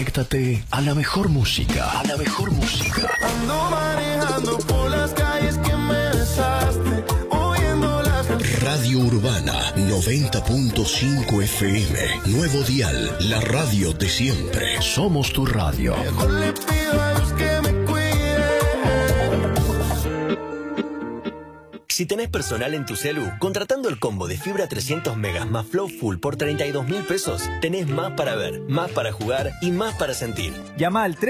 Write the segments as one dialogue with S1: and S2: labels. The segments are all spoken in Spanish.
S1: Conéctate a la mejor música. A la mejor música.
S2: Ando manejando por las calles que me besaste, oyendo las
S1: Radio Urbana 90.5 FM. Nuevo dial, la radio de siempre. Somos tu radio.
S2: Mejor le pido a Dios que me cuide.
S3: Si tenés personal en tu celu, contratando el combo de fibra 300 megas más Flow Full por 32.000 pesos, tenés más para ver, más para jugar y más para sentir.
S4: Llama al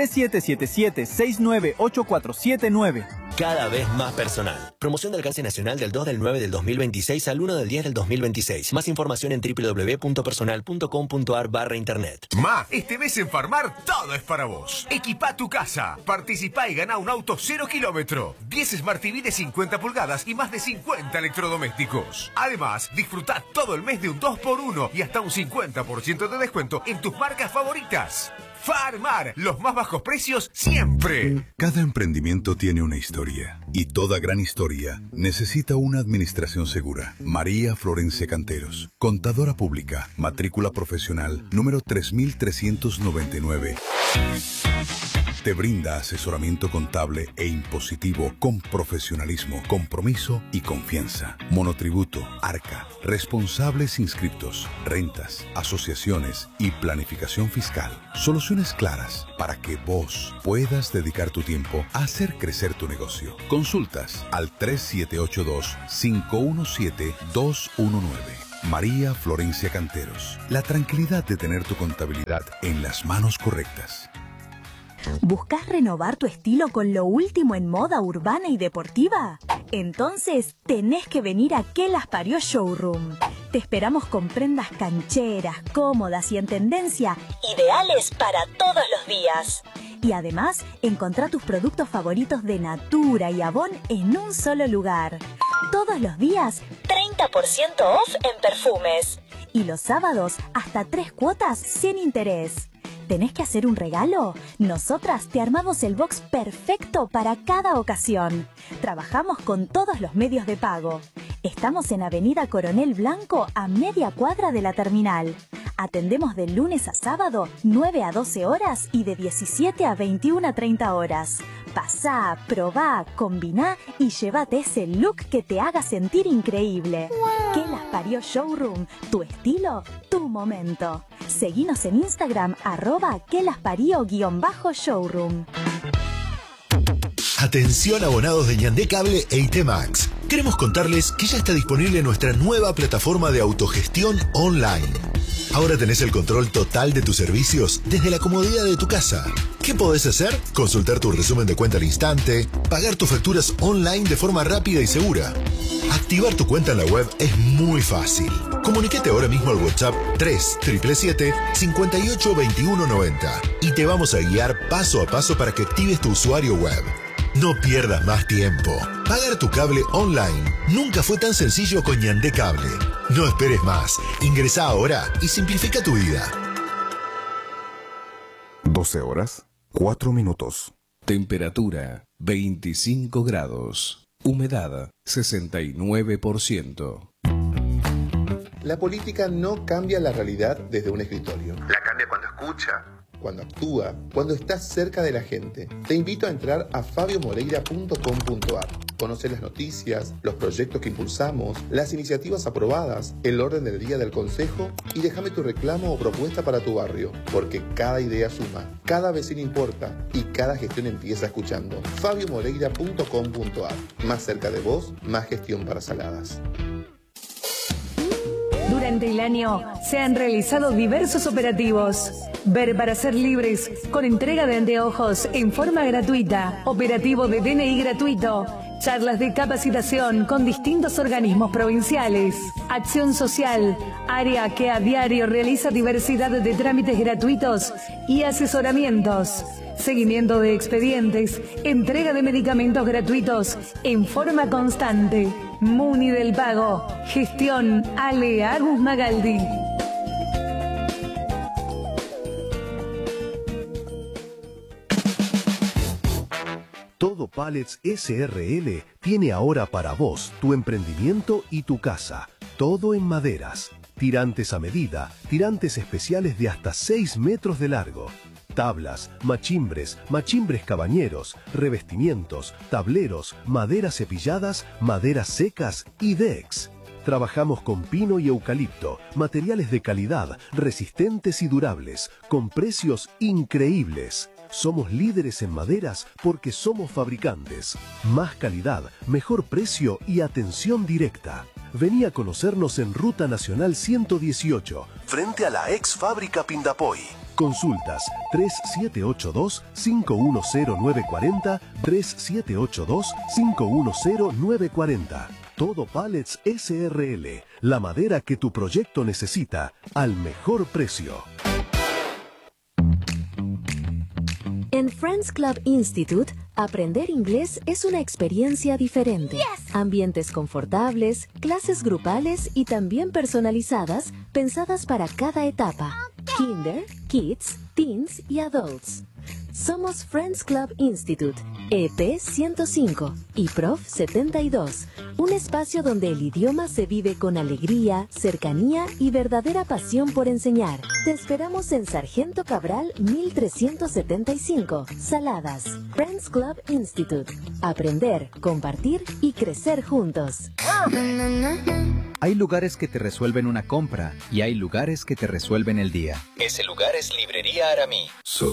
S4: 3777-698479.
S3: Cada vez más personal. Promoción de alcance nacional del 2 del 9 del 2026 al 1 del 10 del 2026. Más información en www.personal.com.ar/internet.
S5: Ma, este mes en Farmar todo es para vos. Equipa tu casa, participá y gana un auto 0 kilómetro, 10 Smart TV de 50 pulgadas y más de 50 electrodomésticos. Además, disfrutá todo el mes de un 2x1 y hasta un 50% de descuento en tus marcas favoritas. Farmar, los más bajos precios siempre.
S6: Cada emprendimiento tiene una historia y toda gran historia necesita una administración segura. María Florencia Canteros, contadora pública, matrícula profesional número 3399. Te brinda asesoramiento contable e impositivo con profesionalismo, compromiso y confianza. Monotributo, ARCA, responsables inscriptos, rentas, asociaciones y planificación fiscal. Soluciones claras para que vos puedas dedicar tu tiempo a hacer crecer tu negocio. Consultas al 3782-517-219. María Florencia Canteros. La tranquilidad de tener tu contabilidad en las manos correctas.
S7: ¿Buscas renovar tu estilo con lo último en moda urbana y deportiva? Entonces tenés que venir a Que Las Parió Showroom. Te esperamos con prendas cancheras, cómodas y en tendencia, ideales para todos los días. Y además, encontrá tus productos favoritos de Natura y Avon en un solo lugar. Todos los días, 30% off en perfumes. Y los sábados, hasta 3 cuotas sin interés. ¿Tenés que hacer un regalo? Nosotras te armamos el box perfecto para cada ocasión. Trabajamos con todos los medios de pago. Estamos en Avenida Coronel Blanco, a media cuadra de la terminal. Atendemos de lunes a sábado, 9 a 12 horas y de 17 a 21 a 30 horas. Pasá, probá, combiná y llévate ese look que te haga sentir increíble. ¡Wow! Que Las Parió Showroom, tu estilo, tu momento. Seguinos en Instagram, @quelasparió_showroom.
S8: Atención abonados de Ñandé Cable e IT Max. Queremos contarles que ya está disponible nuestra nueva plataforma de autogestión online. Ahora tenés el control total de tus servicios desde la comodidad de tu casa. ¿Qué podés hacer? Consultar tu resumen de cuenta al instante, pagar tus facturas online de forma rápida y segura. Activar tu cuenta en la web es muy fácil. Comunícate ahora mismo al WhatsApp 3777-582190 y te vamos a guiar paso a paso para que actives tu usuario web. No pierdas más tiempo. Pagar tu cable online nunca fue tan sencillo con Ñandé Cable. No esperes más. Ingresá ahora y simplifica tu vida.
S9: 12 horas, 4 minutos.
S10: Temperatura 25 grados. Humedad 69%.
S11: La política no cambia la realidad desde un escritorio.
S5: La cambia cuando escucha,
S11: cuando actúa, cuando estás cerca de la gente. Te invito a entrar a fabiomoreira.com.ar. Conoce las noticias, los proyectos que impulsamos, las iniciativas aprobadas, el orden del día del consejo y déjame tu reclamo o propuesta para tu barrio, porque cada idea suma, cada vecino importa y cada gestión empieza escuchando. fabiomoreira.com.ar. Más cerca de vos, más gestión para Saladas.
S12: Durante el año se han realizado diversos operativos. Ver para ser libres, con entrega de anteojos en forma gratuita, operativo de DNI gratuito, charlas de capacitación con distintos organismos provinciales, acción social, área que a diario realiza diversidad de trámites gratuitos y asesoramientos, seguimiento de expedientes, entrega de medicamentos gratuitos en forma constante. Muni del Pago, gestión Ale Agus Magaldi.
S13: Todo Pallets SRL tiene ahora para vos, tu emprendimiento y tu casa. Todo en maderas. Tirantes a medida, tirantes especiales de hasta 6 metros de largo. tablas, machimbres, machimbres cabañeros, revestimientos, tableros, maderas cepilladas, maderas secas y decks. Trabajamos con pino y eucalipto, materiales de calidad, resistentes y durables, con precios increíbles. Somos líderes en maderas porque somos fabricantes. Más calidad, mejor precio y atención directa. Vení a conocernos en Ruta Nacional 118, frente a la ex fábrica Pindapoy. Consultas 3782-510940, 3782-510940. Todo Pallets SRL, la madera que tu proyecto necesita, al mejor precio.
S4: En Friends Club Institute, aprender inglés es una experiencia diferente. Ambientes confortables, clases grupales y también personalizadas, pensadas para cada etapa. Kinder, Kids, Teens y Adults. Somos Friends Club Institute, EP 105 y Prof 72, un espacio donde el idioma se vive con alegría, cercanía y verdadera pasión por enseñar. Te esperamos en Sargento Cabral 1375, Saladas. Friends Club Institute. Aprender, compartir y crecer juntos.
S14: Hay lugares que te resuelven una compra y hay lugares que te resuelven el día.
S3: Ese lugar es Librería Aramí.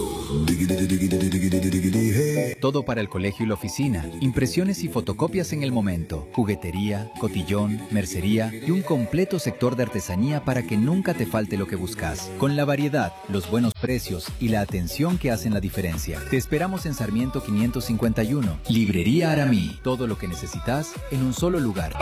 S14: Todo para el colegio y la oficina, impresiones y fotocopias en el momento, juguetería, cotillón, mercería y un completo sector de artesanía para que nunca te falte lo que buscas. Con la variedad, los buenos precios y la atención que hacen la diferencia. Te esperamos en Sarmiento 551. Librería Aramí. Todo lo que necesitas en un solo lugar.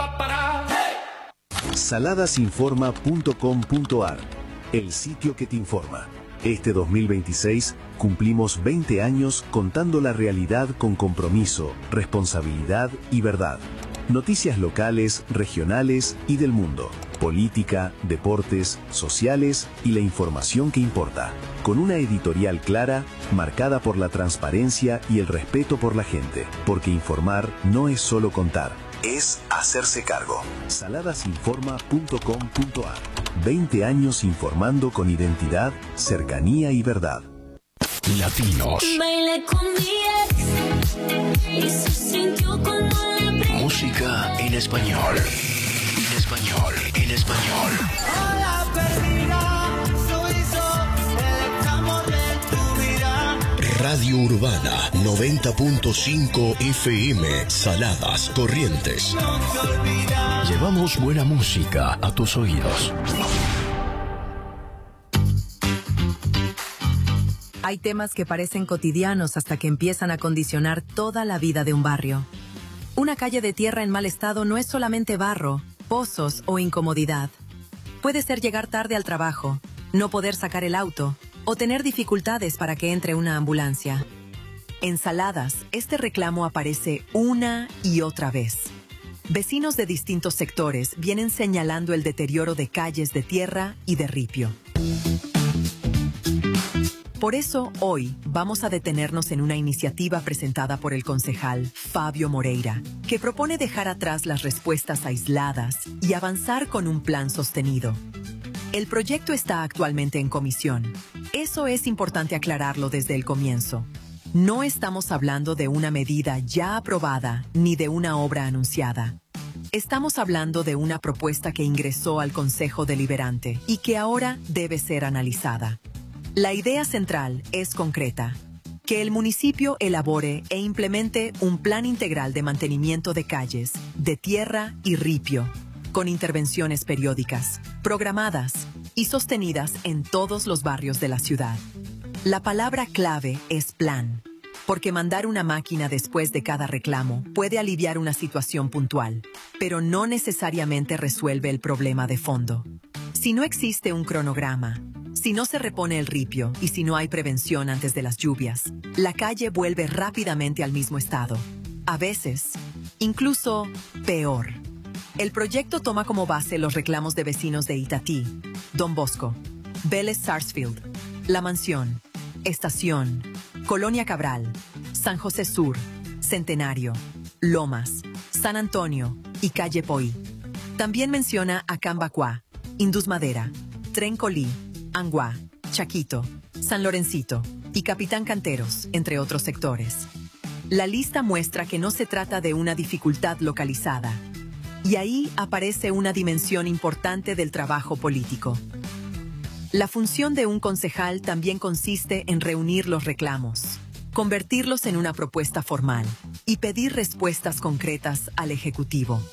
S13: Saladasinforma.com.ar, el sitio que te informa. Este 2026 cumplimos 20 años contando la realidad con compromiso, responsabilidad y verdad. Noticias locales, regionales y del mundo. Política, deportes, sociales y la información que importa. Con una editorial clara, marcada por la transparencia y el respeto por la gente. Porque informar no es solo contar, es hacerse cargo. Saladasinforma.com.ar. 20 años informando con identidad, cercanía y verdad.
S1: Latinos.
S15: Bailé con mi ex y se sintió como la
S1: Música en español. En español. En español.
S2: Hola, perdida, soy yo, el amor de tu vida.
S1: Radio Urbana 90.5 FM, Saladas, Corrientes.
S2: No te olvidas.
S1: Llevamos buena música a tus oídos.
S16: Hay temas que parecen cotidianos hasta que empiezan a condicionar toda la vida de un barrio. Una calle de tierra en mal estado no es solamente barro, pozos o incomodidad. Puede ser llegar tarde al trabajo, no poder sacar el auto o tener dificultades para que entre una ambulancia. En Saladas, este reclamo aparece una y otra vez. Vecinos de distintos sectores vienen señalando el deterioro de calles de tierra y de ripio. Por eso, hoy vamos a detenernos en una iniciativa presentada por el concejal Fabio Moreira, que propone dejar atrás las respuestas aisladas y avanzar con un plan sostenido. El proyecto está actualmente en comisión. Eso es importante aclararlo desde el comienzo. No estamos hablando de una medida ya aprobada ni de una obra anunciada. Estamos hablando de una propuesta que ingresó al Consejo Deliberante y que ahora debe ser analizada. La idea central es concreta: que el municipio elabore e implemente un plan integral de mantenimiento de calles, de tierra y ripio, con intervenciones periódicas, programadas y sostenidas en todos los barrios de la ciudad. La palabra clave es plan, porque mandar una máquina después de cada reclamo puede aliviar una situación puntual, pero no necesariamente resuelve el problema de fondo. Si no existe un cronograma, si no se repone el ripio y si no hay prevención antes de las lluvias, la calle vuelve rápidamente al mismo estado. A veces, incluso peor. El proyecto toma como base los reclamos de vecinos de Itatí, Don Bosco, Vélez Sarsfield, La Mansión, Estación, Colonia Cabral, San José Sur, Centenario, Lomas, San Antonio y Calle Poí. También menciona a Cambacuá, Indus Madera, Tren Colí, Anguá, Chaquito, San Lorencito y Capitán Canteros, entre otros sectores. La lista muestra que no se trata de una dificultad localizada. Y ahí aparece una dimensión importante del trabajo político. La función de un concejal también consiste en reunir los reclamos, convertirlos en una propuesta formal y pedir respuestas concretas al Ejecutivo.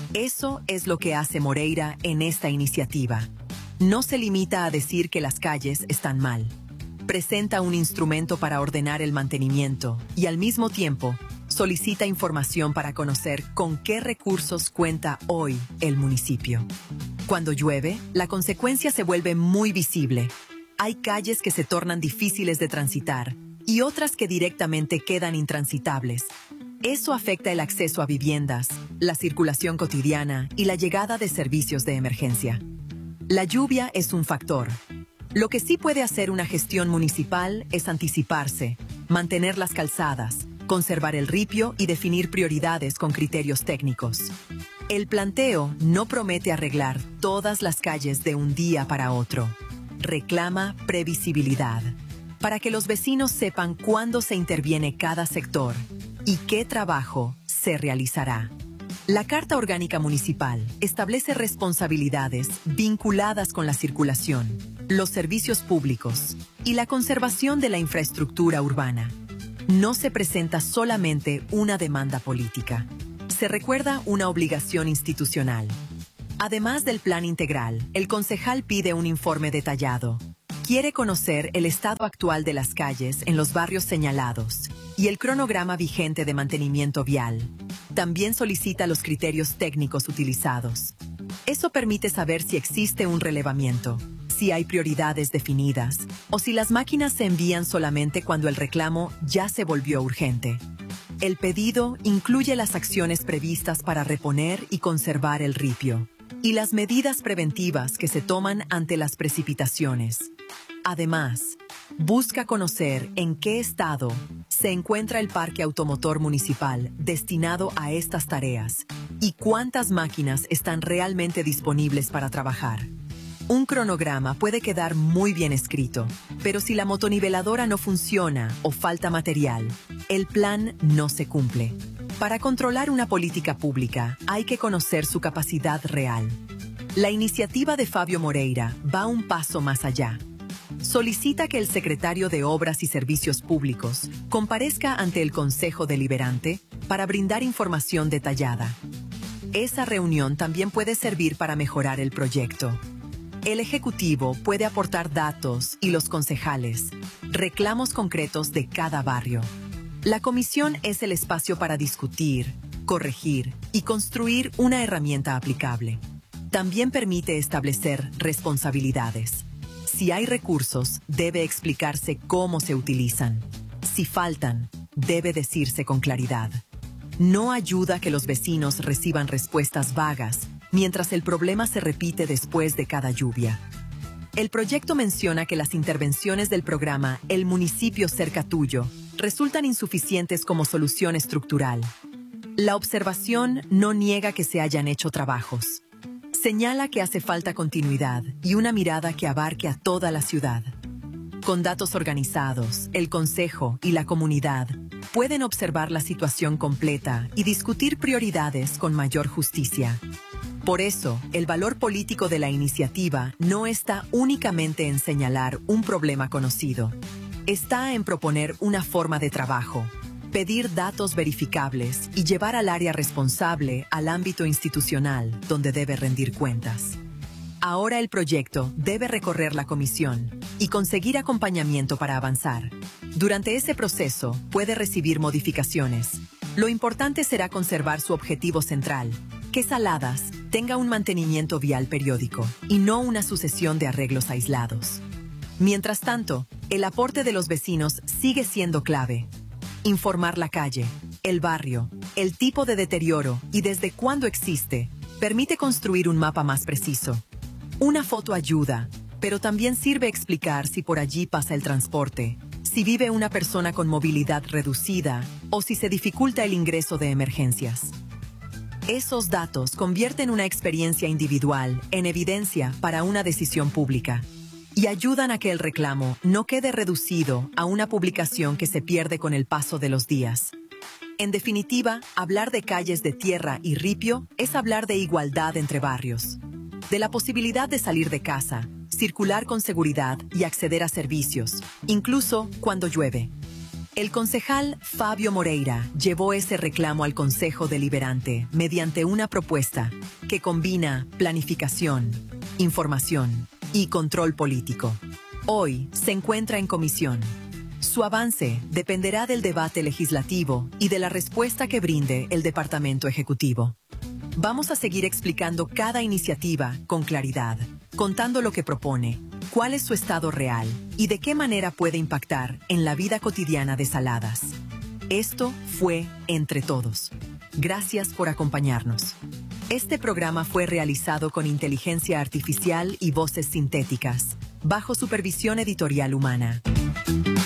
S16: Eso es lo que hace Moreira en esta iniciativa. No se limita a decir que las calles están mal. Presenta un instrumento para ordenar el mantenimiento y al mismo tiempo solicita información para conocer con qué recursos cuenta hoy el municipio. Cuando llueve, la consecuencia se vuelve muy visible. Hay calles que se tornan difíciles de transitar y otras que directamente quedan intransitables. Eso afecta el acceso a viviendas, la circulación cotidiana y la llegada de servicios de emergencia. La lluvia es un factor. Lo que sí puede hacer una gestión municipal es anticiparse, mantener las calzadas, conservar el ripio y definir prioridades con criterios técnicos. El planteo no promete arreglar todas las calles de un día para otro. Reclama previsibilidad, para que los vecinos sepan cuándo se interviene cada sector y qué trabajo se realizará. La Carta Orgánica Municipal establece responsabilidades vinculadas con la circulación, los servicios públicos y la conservación de la infraestructura urbana. No se presenta solamente una demanda política. Se recuerda una obligación institucional. Además del plan integral, el concejal pide un informe detallado. Quiere conocer el estado actual de las calles en los barrios señalados y el cronograma vigente de mantenimiento vial. También solicita los criterios técnicos utilizados. Eso permite saber si existe un relevamiento, si hay prioridades definidas o si las máquinas se envían solamente cuando el reclamo ya se volvió urgente. El pedido incluye las acciones previstas para reponer y conservar el ripio y las medidas preventivas que se toman ante las precipitaciones. Además, busca conocer en qué estado se encuentra el parque automotor municipal destinado a estas tareas y cuántas máquinas están realmente disponibles para trabajar. Un cronograma puede quedar muy bien escrito, pero si la motoniveladora no funciona o falta material, el plan no se cumple. Para controlar una política pública hay que conocer su capacidad real. La iniciativa de Fabio Moreira va un paso más allá. Solicita que el secretario de Obras y Servicios Públicos comparezca ante el Consejo Deliberante para brindar información detallada. Esa reunión también puede servir para mejorar el proyecto. El Ejecutivo puede aportar datos y los concejales, reclamos concretos de cada barrio. La comisión es el espacio para discutir, corregir y construir una herramienta aplicable. También permite establecer responsabilidades. Si hay recursos, debe explicarse cómo se utilizan. Si faltan, debe decirse con claridad. No ayuda que los vecinos reciban respuestas vagas, mientras el problema se repite después de cada lluvia. El proyecto menciona que las intervenciones del programa El Municipio Cerca Tuyo resultan insuficientes como solución estructural. La observación no niega que se hayan hecho trabajos. Señala que hace falta continuidad y una mirada que abarque a toda la ciudad. Con datos organizados, el Consejo y la comunidad pueden observar la situación completa y discutir prioridades con mayor justicia. Por eso, el valor político de la iniciativa no está únicamente en señalar un problema conocido. Está en proponer una forma de trabajo, pedir datos verificables y llevar al área responsable al ámbito institucional donde debe rendir cuentas. Ahora el proyecto debe recorrer la comisión y conseguir acompañamiento para avanzar. Durante ese proceso puede recibir modificaciones. Lo importante será conservar su objetivo central, que Saladas tenga un mantenimiento vial periódico y no una sucesión de arreglos aislados. Mientras tanto, el aporte de los vecinos sigue siendo clave. Informar la calle, el barrio, el tipo de deterioro y desde cuándo existe, permite construir un mapa más preciso. Una foto ayuda, pero también sirve explicar si por allí pasa el transporte, si vive una persona con movilidad reducida o si se dificulta el ingreso de emergencias. Esos datos convierten una experiencia individual en evidencia para una decisión pública. y ayudan a que el reclamo no quede reducido a una publicación que se pierde con el paso de los días. En definitiva, hablar de calles de tierra y ripio es hablar de igualdad entre barrios, de la posibilidad de salir de casa, circular con seguridad y acceder a servicios, incluso cuando llueve. El concejal Fabio Moreira llevó ese reclamo al Consejo Deliberante mediante una propuesta que combina planificación, información y control político. Hoy se encuentra en comisión. Su avance dependerá del debate legislativo y de la respuesta que brinde el Departamento Ejecutivo. Vamos a seguir explicando cada iniciativa con claridad, contando lo que propone, cuál es su estado real y de qué manera puede impactar en la vida cotidiana de Saladas. Esto fue Entre Todos. Gracias por acompañarnos. Este programa fue realizado con inteligencia artificial y voces sintéticas, bajo supervisión editorial humana.